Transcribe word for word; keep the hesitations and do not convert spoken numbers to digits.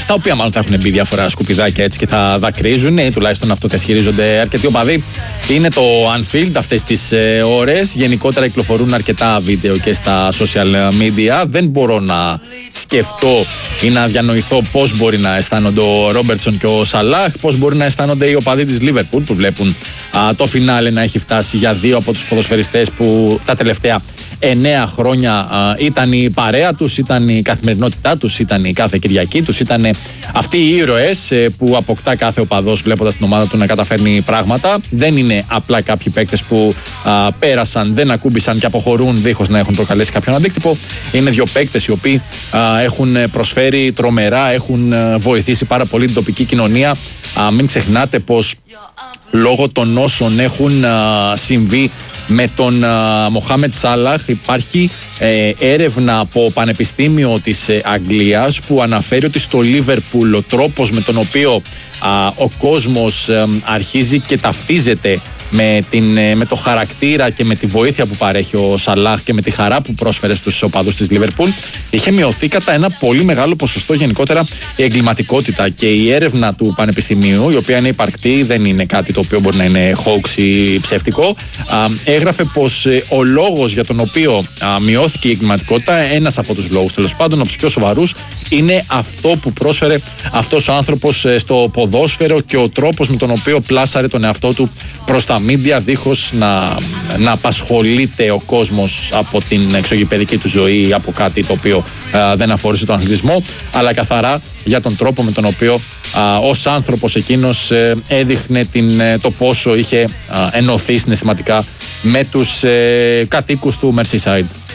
τα οποία μάλλον θα έχουν μπει διάφορα σκουπιδάκια έτσι και θα δακρύζουν, ή τουλάχιστον αυτό θα ισχυρίζονται αρκετοί οπαδοί. Είναι το Anfield αυτές τις ε, ώρες. Γενικότερα κυκλοφορούν αρκετά βίντεο και στα social media. Δεν μπορώ να σκεφτώ ή να διανοηθώ πώς μπορεί να αισθάνονται ο Ρόμπερτσον και ο Σαλάχ, πώς μπορεί να αισθάνονται οι οπαδοί της Liverpool που βλέπουν α, το φινάλε να έχει φτάσει για δύο από τους ποδοσφαιριστές που τα τελευταία εννέα χρόνια α, ήταν η παρέα τους, ήταν η καθημερινότητά τους, ήταν η κάθε Κυριακή τους, ήταν αυτοί οι ήρωες ε, που αποκτά κάθε οπαδός βλέποντας την ομάδα του να καταφέρνει πράγματα. Δεν είναι απλά κάποιοι παίκτες που α, πέρασαν, δεν ακούμπησαν και αποχωρούν δίχως να έχουν προκαλέσει κάποιον αντίκτυπο. Είναι δύο παίκτες οι οποίοι α, έχουν προσφέρει τρομερά, έχουν α, βοηθήσει πάρα πολύ την τοπική κοινωνία. Α, μην ξεχνάτε πως λόγω των όσων έχουν α, συμβεί με τον Μοχάμετ Σάλαχ υπάρχει ε, έρευνα από Πανεπιστήμιο της ε, Αγγλίας που αναφέρει ότι στο Λίβερπουλ ο τρόπος με τον οποίο α, ο κόσμος ε, αρχίζει και ταυτίζεται με, την, με το χαρακτήρα και με τη βοήθεια που παρέχει ο Σαλάχ και με τη χαρά που πρόσφερε στους οπαδούς της Λίβερπουλ, είχε μειωθεί κατά ένα πολύ μεγάλο ποσοστό γενικότερα η εγκληματικότητα. Και η έρευνα του Πανεπιστημίου, η οποία είναι υπαρκτή, δεν είναι κάτι το οποίο μπορεί να είναι hoax ή ψεύτικο, α, έγραφε πως ε, ο λόγος για τον οποίο α, μειώθηκε η εγκληματικότητα, ένας από τους λόγους τέλος πάντων, από τους πιο σοβαρούς, είναι αυτό που πρόσφερε αυτός ο άνθρωπος ε, στο ποδόσφαιρο και ο τρόπος με τον οποίο πλάσαρε τον εαυτό του προς τα μίντια, δίχως να, να απασχολείται ο κόσμος από την εξωγηπαιδική του ζωή ή από κάτι το οποίο α, δεν αφορούσε τον αθλητισμό, αλλά καθαρά για τον τρόπο με τον οποίο α, ως άνθρωπος εκείνος ε, έδειχνε την, ε, το πόσο είχε α, ενωθεί συναισθηματικά με τους ε, κατοίκους του Merseyside.